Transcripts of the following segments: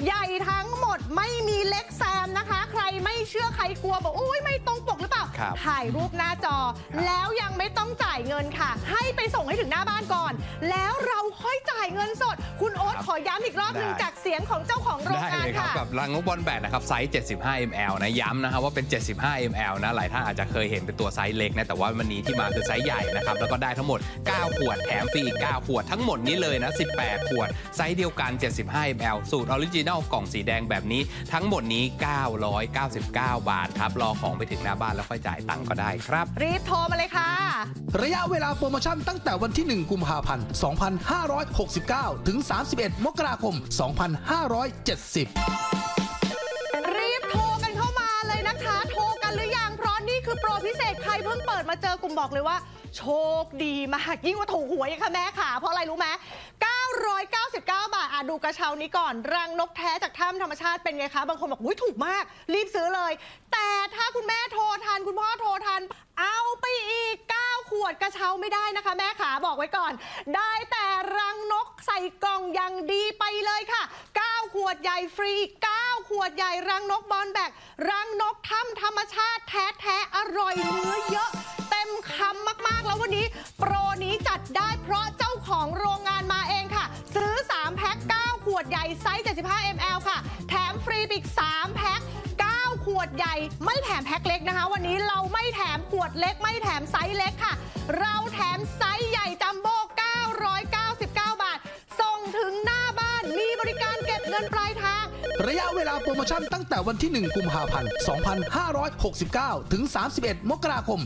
ใหญ่ทั้งหมดไม่มีเล็กแซมนะคะใครไม่เชื่อใครกลัวบอกอุ้ยไม่ตรงปกหรือเปล่าถ่ายรูปหน้าจอแล้วยังไม่ต้องจ่ายเงินค่ะให้ไปส่งให้ถึงหน้าบ้านก่อนแล้วเราค่อยจ่ายเงินสดคุณโอ๊ตขอย้ำอีกรอบหนึ่งจากเสียงของเจ้าของโรงงานค่ะกับรังนกบอลแบกนะครับไซส์75 ml นะย้ำนะครับว่าเป็น75 ml นะหลายท่านอาจจะเคยเห็นเป็นตัวไซส์เล็กนะแต่ว่าวันนี้ที่มาคือไซส์ใหญ่นะครับแล้วก็ได้ทั้งหมด9ขวดแถมฟรีอีก9ขวดทั้งหมดนี้เลยนะ18ขวดไซส์เดียวกัน75 ml สูตรออริจินัลกล่องสีแดงแบบนี้ทั้งหมดนี้999 บาทครับรอของไปถึงหน้าบ้านแล้วค่อยจ่ายตังค์ก็ได้ครับรีบโทรมาเลยค่ะระยะเวลาโปรโมชั่นตั้งแต่วันที่1กุมภาพันธ์2569ถึง31มกราคม2570 รีบโทรกันเข้ามาเลยนะคะโทรกันหรือยังเพราะนี่คือโปรพิเศษใครเพิ่งเปิดมาเจอกลุ่มบอกเลยว่าโชคดีมากยิ่งกว่าถูกหวยค่ะแม่ค่ะเพราะอะไรรู้ไหม999 บาทดูกระเช้านี้ก่อนรังนกแท้จากถ้ำธรรมชาติเป็นไงคะบางคนบอกอุ้ยถูกมากรีบซื้อเลยแต่ถ้าคุณแม่โทรทันคุณพ่อโทรทันเอาไปอีก9ขวดกระเช้าไม่ได้นะคะแม่ขาบอกไว้ก่อนได้แต่รังนกใส่กล่องอย่างดีไปเลยค่ะ9ขวดใหญ่ฟรี9ขวดใหญ่รังนกบอลแบกรังนกถ้ำธรรมชาติแท้ๆอร่อยเนื้อเยอะเต็มคำมากๆแล้ววันนี้โปรนี้จัดได้เพราะเจ้าของโรงงานมาเองค่ะซื้อ3แพ็ค9ขวดใหญ่ไซส์75 ml ค่ะแถมฟรีอีก3แพ็ค9ขวดใหญ่ไม่แถมแพ็คเล็กนะคะวันนี้เราไม่แถมขวดเล็กไม่แถมไซส์เล็กค่ะเราแถมไซส์ใหญ่จัมโบ้999 บาทส่งถึงหน้าบ้านมีบริการเก็บเงินปลายทางระยะเวลาโปรโมชั่นตั้งแต่วันที่1กุมภาพันธ์2569ถึง31มกราคม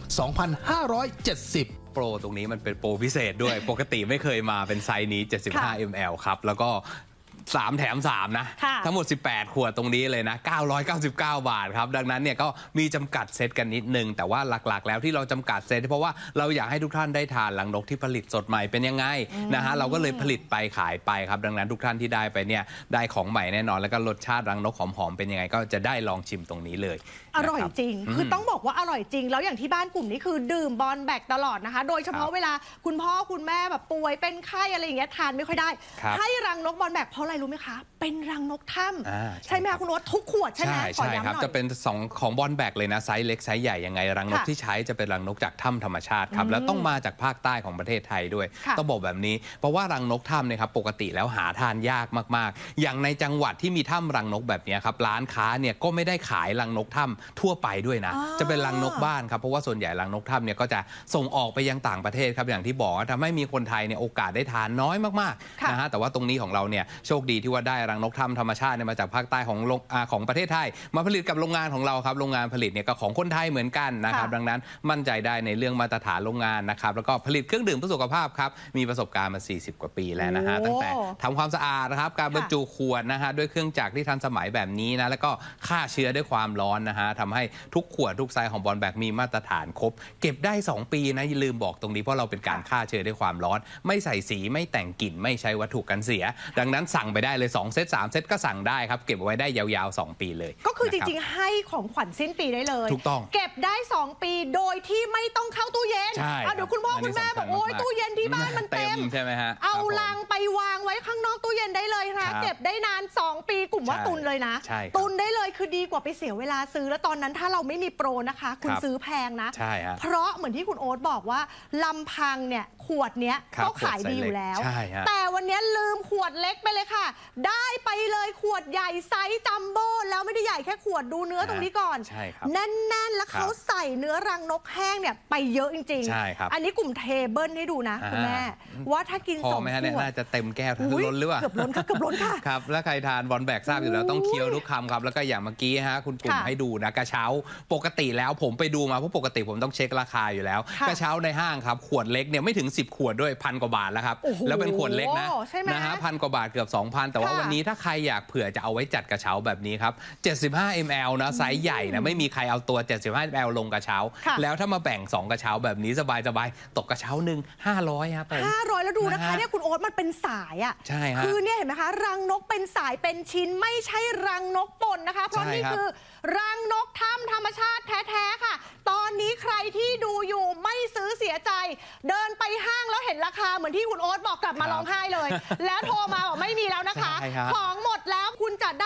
2570 โปรตรงนี้มันเป็นโปรพิเศษด้วยปกติไม่เคยมาเป็นไซส์นี้75 ml ครับแล้วก็3แถม3นะทั้งหมด18ขวดตรงนี้เลยนะ999 บาทครับดังนั้นเนี่ยก็มีจำกัดเซตกันนิดนึงแต่ว่าหลักๆแล้วที่เราจำกัดเซตเพราะว่าเราอยากให้ทุกท่านได้ทานรังนกที่ผลิตสดใหม่เป็นยังไงนะฮะเราก็เลยผลิตไปขายไปครับดังนั้นทุกท่านที่ได้ไปเนี่ยได้ของใหม่แน่นอนแล้วก็รสชาติรังนกหอมๆเป็นยังไงก็จะได้ลองชิมตรงนี้เลยอร่อยจริงคือต้องบอกว่าอร่อยจริงแล้วอย่างที่บ้านกลุ่มนี้คือดื่มบอลแบกตลอดนะคะโดยเฉพาะเวลาคุณพ่อคุณแม่แบบป่วยเป็นไข้อะไรอย่างเงี้ยทานไม่ค่อยได้ให้รังนกบอลแบกเพราะอะไรรู้ไหมคะเป็นรังนกถ้ำใช่ไหมคะคุณโอ๊ตทุกขวดใช่ไหมใช่ครับจะเป็น2ของบอลแบกเลยนะไซส์เล็กไซส์ใหญ่ยังไงรังนกที่ใช้จะเป็นรังนกจากถ้ำธรรมชาติครับแล้วต้องมาจากภาคใต้ของประเทศไทยด้วยต้องบอกแบบนี้เพราะว่ารังนกถ้ำเนี่ยครับปกติแล้วหาทานยากมากๆอย่างในจังหวัดที่มีถ้ำรังนกแบบนี้ครับร้านค้าเนี่ยก็ไม่ได้ขายรังนกถ้ำทั่วไปด้วยนะจะเป็นรังนกบ้านครับเพราะว่าส่วนใหญ่รังนกถ้ำเนี่ยก็จะส่งออกไปยังต่างประเทศครับอย่างที่บอกทำให้มีคนไทยเนี่ยโอกาสได้ทานน้อยมากๆนะฮะแต่ว่าตรงนี้ของเราเนี่ยโชคดีที่ว่าได้รังนกถ้ำธรรมชาติมาจากภาคใต้ของประเทศไทยมาผลิตกับโรงงานของเราครับโรงงานผลิตเนี่ยก็ของคนไทยเหมือนกันนะครับดังนั้นมั่นใจได้ในเรื่องมาตรฐานโรงงานนะครับแล้วก็ผลิตเครื่องดื่มเพื่อสุขภาพครับมีประสบการณ์มา40กว่าปีแล้วนะฮะตั้งแต่ทำความสะอาดนะครับการบรรจุขวดนะฮะด้วยเครื่องจักรที่ทันสมัยแบบนี้นะแล้วก็ฆ่าเชื้อด้วยความร้อนนะฮะทำให้ทุกขวดทุกไซส์ของบอลแบกมีมาตรฐานครบเก็บได้2ปีนะอย่าลืมบอกตรงนี้เพราะเราเป็นการฆ่าเชื้อด้วยความร้อนไม่ใส่สีไม่แต่งกลิ่นไม่ใช้วัตถุกันเสียดังนั้นสั่งไปได้เลย2เซต3เซตก็สั่งได้ครับเก็บไว้ได้ยาวๆ2ปีเลยก็คือจริงๆให้ของขวัญสิ้นปีได้เลยถูกต้องเก็บได้2ปีโดยที่ไม่ต้องเข้าตู้เย็นเดี๋ยวคุณพ่อคุณแม่บอกโอ๊ยตู้เย็นที่บ้านมันเต็มใช่ไหมฮะเอาลังไปวางไว้ข้างนอกตู้เย็นได้เลยนะเก็บได้นาน2ปีกลุ่มว่าตุนเลยนะตุนได้เลยคือดีกว่าไปเสียเวลาซื้อแล้วตอนนั้นถ้าเราไม่มีโปรนะคะคุณซื้อแพงนะเพราะเหมือนที่คุณโอ๊ตบอกว่าลำพังเนี่ยขวดเนี้ยก็ขายดีอยู่แล้วแต่วันนี้ลืมขวดเล็กไปเลยค่ะได้ไปเลยขวดใหญ่ไซส์จัมโบ้แล้วไม่ได้ใหญ่แค่ขวดดูเนื้อตรงนี้ก่อนแน่นๆแล้วเขาใส่เนื้อรังนกแห้งเนี่ยไปเยอะจริงๆอันนี้กลุ่มเทเบิลให้ดูนะคุณแม่ว่าถ้ากิน2 ขวดน่าจะเต็มแก้วทั้งล้นหรือเปล่าเกือบล้นค่ะเกือบล้นค่ะครับแล้วใครทานบอลแบกทราบอยู่แล้วต้องเคี้ยวทุกคำครับแล้วก็อย่างเมื่อกี้ฮะคุณปุ่มให้ดูนะกระเช้าปกติแล้วผมไปดูมาเพราะปกติผมต้องเช็คราคาอยู่แล้วกระเช้าในห้างครับขวดเล็กเนี่ยไม่ถึง10ขวดด้วย1,000 กว่าบาทแล้วครับแล้วเป็นขวดเล็กนะฮะ1,000 กว่าบาทเกือบ 2,000 แต่ว่าวันนี้ถ้าใครอยากเผื่อจะเอาไว้จัดกระเช้าแบบนี้ครับ75 ml นะไซส์ใหญ่นะไม่มีใครเอาตัว75 ml ลงกระเช้าแล้วถ้ามาแบ่ง2กระเช้าแบบนี้สบายๆตกกระเช้าหนึ่ง500ครับ 500แล้วดูนะคะเนี่ยคุณโอ๊ตมันเป็นสายอ่ะใช่ฮะคือเนี่ยเห็นไหมคะรังนกเป็นสายเป็นชิ้นไม่ใช่รังนกป่นนะคะเพราะนี่คือรังนกถ้ำธรรมชาติแท้ๆค่ะตอนนี้ใครที่ดูอยู่ไม่ซื้อเสียใจเดินไปห้างแล้วเห็นราคาเหมือนที่คุณโอ๊ตบอกกลับมาร้องไห้เลยแล้วโทรมาบอกไม่มีแล้วนะคะของหมดแล้วคุณจะได้